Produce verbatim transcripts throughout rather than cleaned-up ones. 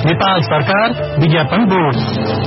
नेपाल सरकार विज्ञापन बोर्ड।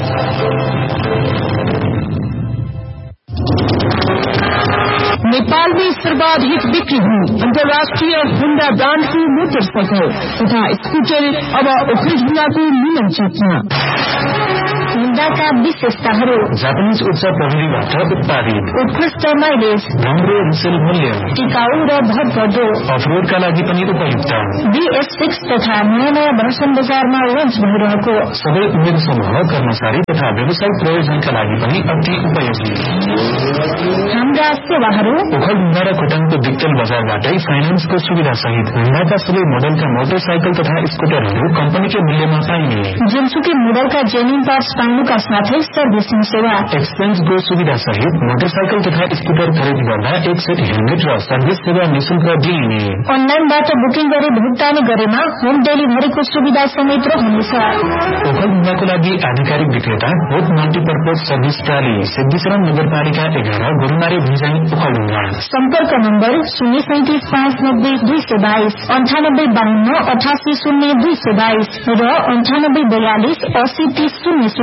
नेपाल में सर्वाधिक बिक्री हुई अंतर्राष्ट्रीय होंडा ब्रांड की मोटरसाइकिल तथा स्कूटर अब ओखलढुंगा को मिलन चौकमा। होंडाका विशेषताहरू: जापानीज उच्च प्रविधिबाट उत्पादित, उत्कृष्ट माइलेज, राम्रो रिसेल मूल्य, टिकाऊ र भरपर्दो, अफरोडका लागि पनि उपयुक्त। बीएस सिक्स तथा नयाँ नयाँ वर्षन बजारमा लन्च भइरहेको सबै उमेर समूह, कर्मचारी तथा व्यवसायिक प्रयोजनका लागि पनि अति उपयोगी। हाम्रा सेवाहरू: ओखलढुंगा र खोटाङको दिक्तेल बजारबाटै फाइनान्सको सुविधा सहित होंडाका सबै मोडलका मोटरसाइकल तथा स्कुटरहरू कम्पनीकै मूल्यमा पाइने। जुनसुकै मोडलका जेन्युन पार्ट्स पाउनुका साथै सर्भिसिङ सेवा, एक्सचेन्जको सुविधा सहित मोटरसाइकल तथा स्कुटर खरिद गर्दा एक सेट हेलमेट र सर्भिस सेवा निशुल्क दिइने। अनलाइनबाट बुकिङ गरी भुक्तानी गरेमा होम डेलिभरीको सुविधा समेत रहनेछ। ओखलढुंगाको लागि आधिकारिक विक्रेता होप मल्टीपर्पज सर्भिस टाली, सिद्धिचरण नगरपालिका एघार, गोरुमारी भुइँजाङ, ओखलढुंगा। सम्पर्क नम्बर शून्य सैतिस पाँच नब्बे दुई सय बाइस, अन्ठानब्बे बाहन्न अठासी शून्य दुई सय बाइस र अन्ठानब्बे बयालिस अस्सी तीस शून्य शून्य।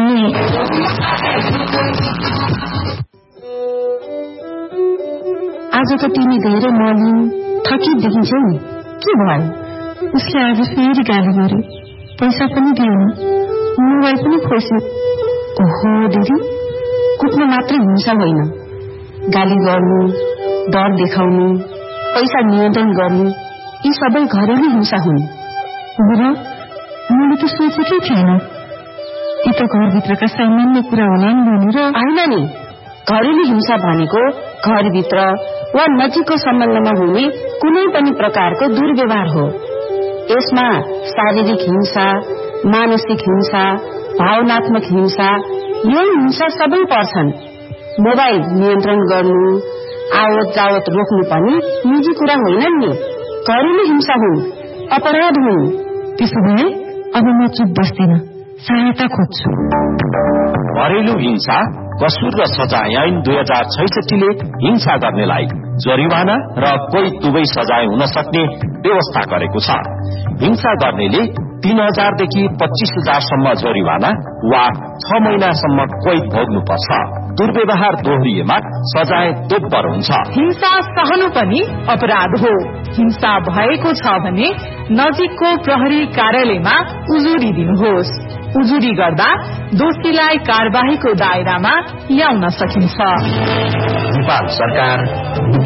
आज त तिमी धेरै मलिन थकी देखिन्छौ नि, के भयो? उसले आज फेरि गाली गर्यो, पैसा पनि दिएन, मोबाइल पनि खोस्यो। ओहो दिदी, कुट्न मात्रै हिंसा होइन, गाली गर्नु, डर देखाउनु, पैसा नियन्त्रण गर्नु, यी सबै घरेलु हिंसा हुन्। बुढा, मैले त सोचेकै थिएन, यी त घरभित्रका सामान्य कुरा होला नि भनेर। होइन नि, घरेलु हिंसा भनेको घरभित्र वा नजिकको सम्बन्धमा हुने कुनै पनि प्रकारको दुर्व्यवहार हो। यसमा शारीरिक हिंसा, मानसिक हिंसा, भावनात्मक हिंसा, यौन हिंसा सबै पर्छन्। मोबाइल नियन्त्रण गर्नु, आवत जावत रोक्नु पनि निजी कुरा होइनन् नि, घरेलु हिंसा हुन्, अपराध हुन्। त्यसो भए अब म चुप बस्दिन, सहायता खोज्छु। घरेलु हिंसा कसूर र सजाय ऐन दुई हजार छैसठीले हिंसा गर्नेलाई जरिवाना र कोही दुवै सजाय हुन सक्ने व्यवस्था गरेको छ। हिंसा गर्नेले तीन हजारदेखि पच्चीस हजारसम्म जरिवाना वा छ महिनासम्म कोही भोग्नुपर्छ। दुर्व्यवहार दोहोरिएमा सजाय दोब्बर हुन्छ। हिंसा सहनु पनि अपराध हो। हिंसा भएको छ भने नजिकको प्रहरी कार्यालयमा उजुरी दिनुहोस्। उजुरी गर्दा दोषीलाई कार्यवाहीको दायरामा ल्याउन सकिन्छ। नेपाल सरकार